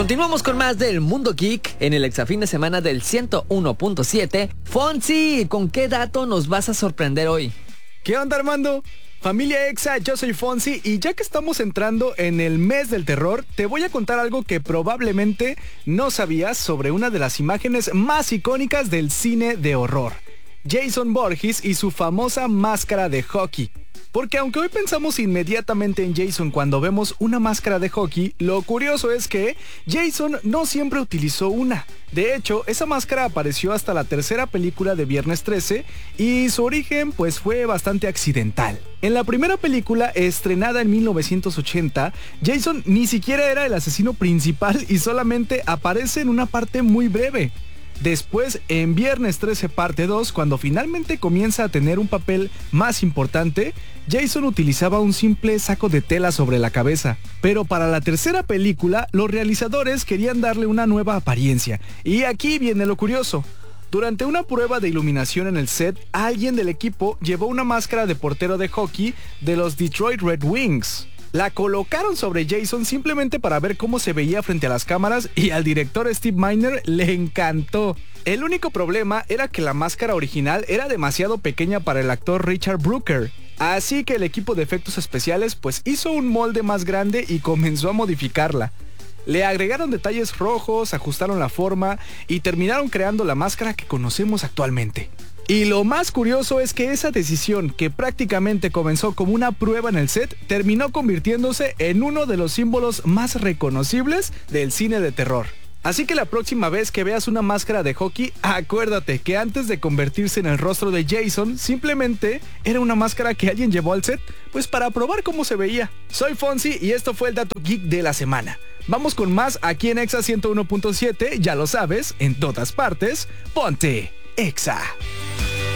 Continuamos con más del Mundo Geek en el Exafín de semana del 101.7. Fonsi, ¿con qué dato nos vas a sorprender hoy? ¿Qué onda, Armando? Familia Exa, yo soy Fonsi y ya que estamos entrando en el mes del terror, te voy a contar algo que probablemente no sabías sobre una de las imágenes más icónicas del cine de horror. Jason Voorhees y su famosa máscara de hockey. Porque aunque hoy pensamos inmediatamente en Jason cuando vemos una máscara de hockey, lo curioso es que Jason no siempre utilizó una. De hecho, esa máscara apareció hasta la tercera película de Viernes 13 y su origen pues fue bastante accidental. En la primera película, estrenada en 1980, Jason ni siquiera era el asesino principal y solamente aparece en una parte muy breve. Después, en Viernes 13 parte 2, cuando finalmente comienza a tener un papel más importante, Jason utilizaba un simple saco de tela sobre la cabeza. Pero para la tercera película, los realizadores querían darle una nueva apariencia. Y aquí viene lo curioso. Durante una prueba de iluminación en el set, alguien del equipo llevó una máscara de portero de hockey de los Detroit Red Wings. La colocaron sobre Jason simplemente para ver cómo se veía frente a las cámaras y al director Steve Miner le encantó. El único problema era que la máscara original era demasiado pequeña para el actor Richard Brooker. Así que el equipo de efectos especiales pues hizo un molde más grande y comenzó a modificarla. Le agregaron detalles rojos, ajustaron la forma y terminaron creando la máscara que conocemos actualmente. Y lo más curioso es que esa decisión, que prácticamente comenzó como una prueba en el set, terminó convirtiéndose en uno de los símbolos más reconocibles del cine de terror. Así que la próxima vez que veas una máscara de hockey, acuérdate que antes de convertirse en el rostro de Jason, simplemente era una máscara que alguien llevó al set, pues para probar cómo se veía. Soy Fonsi y esto fue el Dato Geek de la semana. Vamos con más aquí en Exa 101.7, ya lo sabes, en todas partes, ponte Exa.